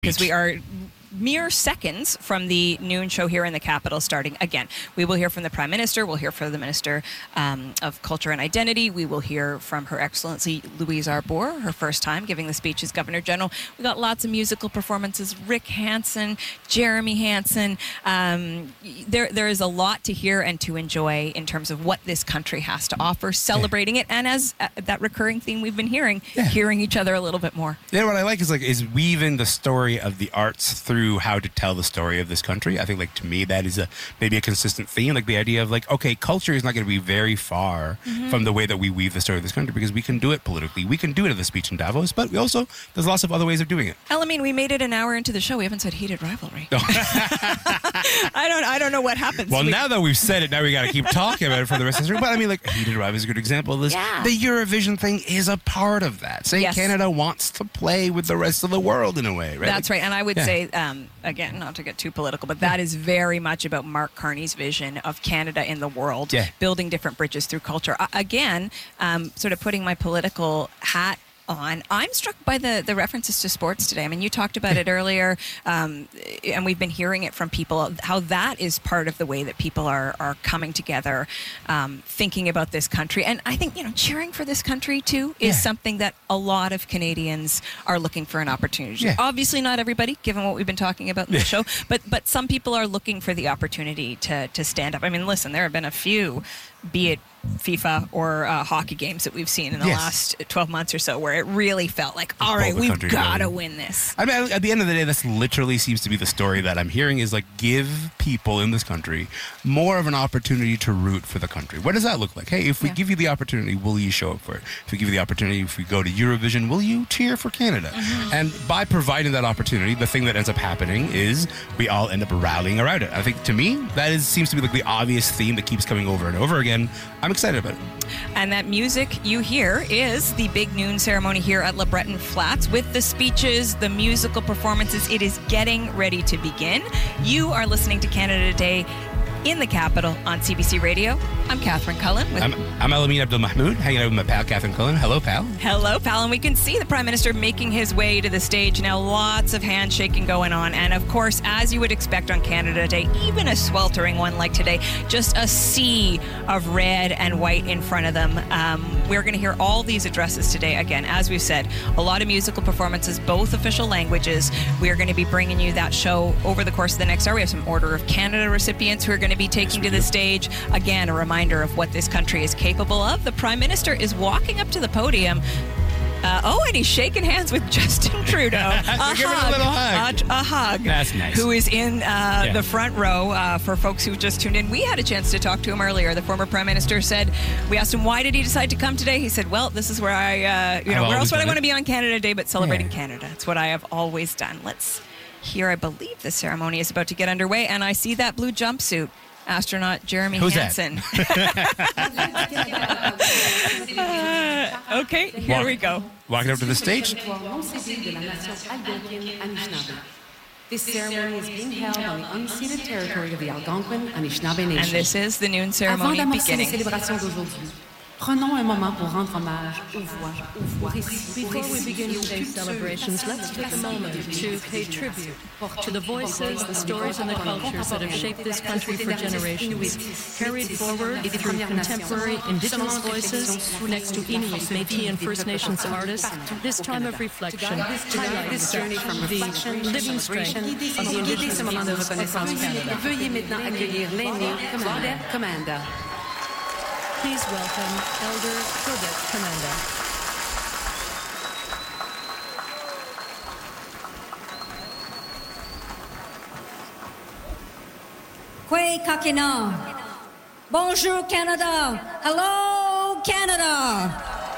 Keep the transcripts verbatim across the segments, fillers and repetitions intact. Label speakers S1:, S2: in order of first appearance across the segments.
S1: because we are mere seconds from the noon show here in the capital starting again. We will hear from the Prime Minister. We'll hear from the Minister um, of Culture and Identity. We will hear from Her Excellency Louise Arbour, her first time giving the speech as Governor General. We got lots of musical performances. Rick Hansen, Jeremy Hansen. Um, there, there is a lot to hear and to enjoy in terms of what this country has to offer, celebrating yeah. it, and as uh, that recurring theme we've been hearing, yeah. hearing each other a little bit more.
S2: Yeah, what I like is like is weaving the story of the arts through how to tell the story of this country. I think, like, to me, that is a maybe a consistent theme. Like the idea of like, okay, culture is not going to be very far mm-hmm. from the way that we weave the story of this country, because we can do it politically. We can do it at the speech in Davos, but we also there's lots of other ways of doing it.
S1: Well, I mean, we made it an hour into the show. We haven't said heated rivalry. No. I don't. I don't know what happens.
S2: Well,
S1: we,
S2: now that we've said it, now we got to keep talking about it for the rest of the show. But I mean, like, heated rivalry is a good example of this.
S1: Yeah.
S2: The Eurovision thing is a part of that. Saying
S1: yes.
S2: Canada wants to play with the rest of the world in a way, right?
S1: That's
S2: like,
S1: right. And I would
S2: yeah.
S1: say, um, again, not to get too political, but that is very much about Mark Carney's vision of Canada in the world,
S2: yeah.
S1: building different bridges through culture. Uh, again, um, sort of putting my political hat on. I'm struck by the, the references to sports today. I mean, you talked about it earlier, um, and we've been hearing it from people, how that is part of the way that people are, are coming together, um, thinking about this country. And I think, you know, cheering for this country, too, is
S2: yeah.
S1: something that a lot of Canadians are looking for an opportunity.
S2: Yeah.
S1: Obviously, not everybody, given what we've been talking about in the show, but but some people are looking for the opportunity to, to stand up. I mean, listen, there have been a few, be it FIFA or uh, hockey games that we've seen in the
S2: yes.
S1: last twelve months or so, where it really felt like, all right, we've got to win this.
S2: I mean, at the end of the day, this literally seems to be the story that I'm hearing is like, give people in this country more of an opportunity to root for the country. What does that look like? Hey, if we
S1: yeah.
S2: give you the opportunity, will you show up for it? If we give you the opportunity, if we go to Eurovision, will you cheer for Canada? Mm-hmm. And by providing that opportunity, the thing that ends up happening is we all end up rallying around it. I think, to me, that is seems to be like the obvious theme that keeps coming over and over again. I'm excited about it.
S1: And that music you hear is the big noon ceremony here at Le Breton Flats with the speeches, the musical performances. It is getting ready to begin. You are listening to Canada Today in the capital on C B C Radio. I'm Catherine Cullen. With
S2: I'm, I'm Alameen Abdul Mahmoud, hanging out with my pal, Catherine Cullen. Hello, pal.
S1: Hello, pal. And we can see the Prime Minister making his way to the stage now. Lots of handshaking going on. And, of course, as you would expect on Canada Day, even a sweltering one like today, just a sea of red and white in front of them. Um, we're going to hear all these addresses today. Again, as we've said, a lot of musical performances, both official languages. We are going to be bringing you that show over the course of the next hour. We have some Order of Canada recipients who are going to be taking to the stage. Again, a reminder of what this country is capable of. The Prime Minister is walking up to the podium. Uh, oh, and he's shaking hands with Justin Trudeau. a, hug,
S2: Give him a little hug.
S1: A, a hug.
S2: That's nice.
S1: Who is in uh,
S2: yeah.
S1: the front row uh, for folks who just tuned in. We had a chance to talk to him earlier. The former Prime Minister said, we asked him, why did he decide to come today? He said, well, this is where I, uh, you know,
S2: I've
S1: where else would I
S2: it.
S1: want to be on Canada Day but celebrating
S2: yeah.
S1: Canada? It's what I have always done. Let's hear, I believe the ceremony is about to get underway, and I see that blue jumpsuit. Astronaut Jeremy
S2: Who's
S1: Hansen. uh, okay, here
S2: Walk,
S1: we go.
S2: Walking up to the stage.
S3: This ceremony is being held on the unceded territory of the Algonquin Anishinaabe Nation.
S1: And this is the noon ceremony
S3: Avant
S1: beginning.
S3: d'amorcer les célébrations d'aujourd'hui, prenons un moment pour rendre hommage aux voix, aux récits.
S4: Before we begin today's celebrations, let's take a moment to pay tribute to the voices, the stories, and the cultures that have shaped this country for generations, carried forward through contemporary Indigenous voices next to Inuit, Métis, and First Nations artists. This time of reflection highlights the living strength of the Indigenous peoples across Canada.
S3: Veuillez maintenant accueillir l'aîné Claudette Commanda.
S4: Please welcome Elder Claudette Commanda.
S5: Kwe kakina. Bonjour, Canada. Hello, Canada.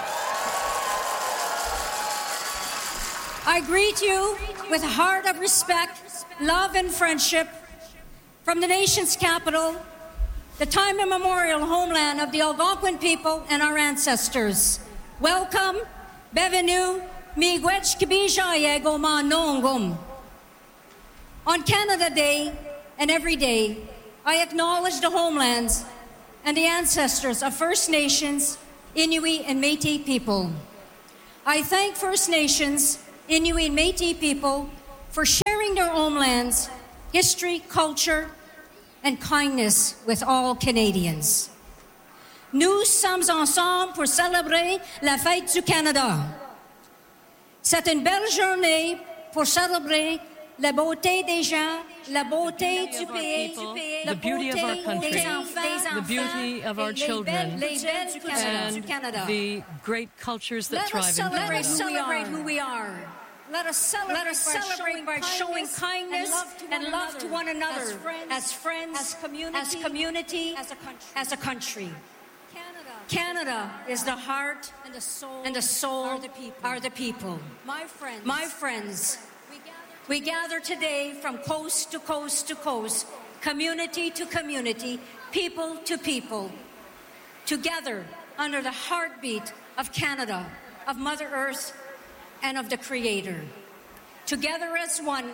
S5: I greet you with a heart of respect, love, and friendship from the nation's capital, the time immemorial homeland of the Algonquin people and our ancestors. Welcome, bienvenue, miigwech kibija yego ma nongum. On Canada Day and every day, I acknowledge the homelands and the ancestors of First Nations, Inuit, and Métis people. I thank First Nations, Inuit, and Métis people for sharing their homelands, history, culture, and kindness with all Canadians. Nous sommes ensemble pour célébrer la fête du Canada. C'est une belle journée pour célébrer la beauté des gens, la beauté du pays,
S4: the beauty of our country, the beauty of our children, and the great cultures that thrive in Canada.
S5: Let us celebrate who we are. Let us celebrate, Let us celebrate by, showing by showing kindness and love to one another, as friends, as, friends, as community, as, community, as, a, country. as a country. Canada is the heart and the soul, and the soul are, the people. are the people. My friends, My friends we, gather we gather today from coast to coast to coast, community to community, people to people, together under the heartbeat of Canada, of Mother Earth, and of the Creator. Together as one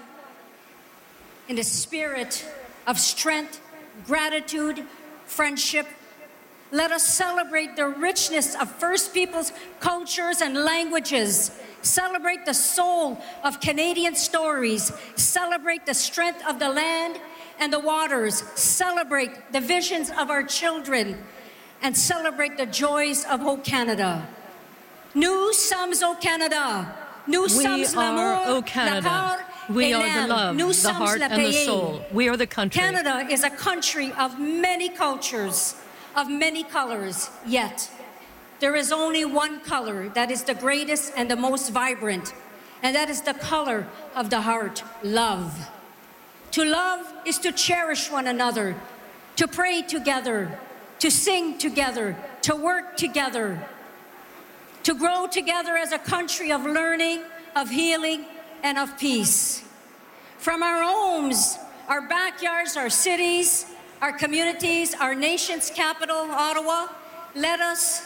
S5: in the spirit of strength, gratitude, friendship. Let us celebrate the richness of First Peoples cultures and languages. Celebrate the soul of Canadian stories. Celebrate the strength of the land and the waters. Celebrate the visions of our children. And celebrate the joys of O Canada. Nous sommes au Canada. Nous
S4: we
S5: sommes l'amour,
S4: are O Canada. We are the love,
S5: Nous
S4: the heart, and the soul. We are the country.
S5: Canada is a country of many cultures, of many colors, yet there is only one color that is the greatest and the most vibrant, and that is the color of the heart, love. To love is to cherish one another, to pray together, to sing together, to work together, to grow together as a country of learning, of healing, and of peace. From our homes, our backyards, our cities, our communities, our nation's capital, Ottawa, let us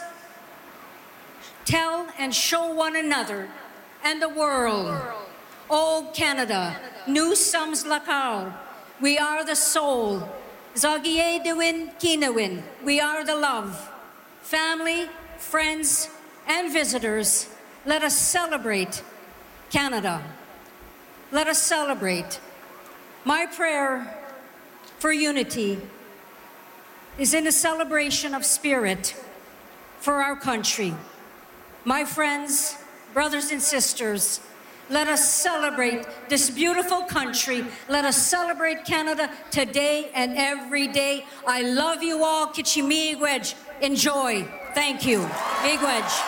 S5: tell and show one another and the world, oh Canada, nous sommes la cœur, we are the soul, Zogier Dewin Kinawin, we are the love. Family, friends, and visitors, let us celebrate Canada. Let us celebrate. My prayer for unity is in a celebration of spirit for our country. My friends, brothers and sisters, let us celebrate this beautiful country. Let us celebrate Canada today and every day. I love you all. Kichimigwej. Enjoy. Thank you. Miigwej.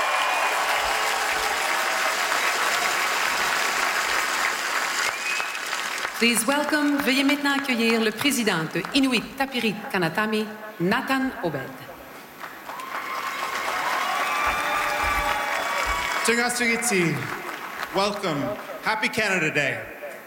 S3: Please welcome, veuillez maintenant accueillir le président de Inuit Tapirit Kanatami, Nathan Obed.
S6: Tsingastigitsi, welcome. Happy Canada Day.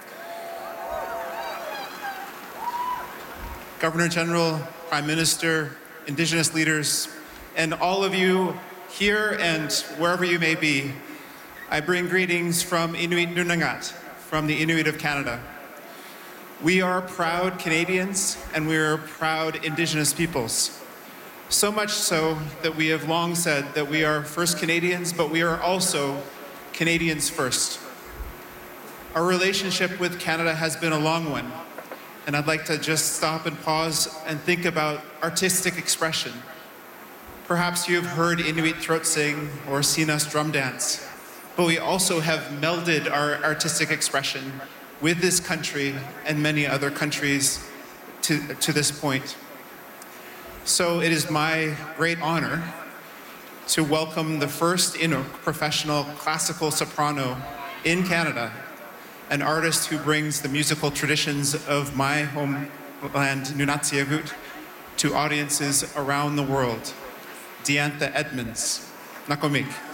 S6: Governor General, Prime Minister, Indigenous leaders, and all of you here and wherever you may be, I bring greetings from Inuit Nunangat, from the Inuit of Canada. We are proud Canadians and we are proud Indigenous peoples. So much so that we have long said that we are first Canadians, but we are also Canadians first. Our relationship with Canada has been a long one, and I'd like to just stop and pause and think about artistic expression. Perhaps you have heard Inuit throat sing or seen us drum dance, but we also have melded our artistic expression with this country and many other countries to, to this point. So it is my great honor to welcome the first Inuk professional classical soprano in Canada, an artist who brings the musical traditions of my homeland, Nunatsiavut, to audiences around the world, Diantha Edmonds. Nakomik.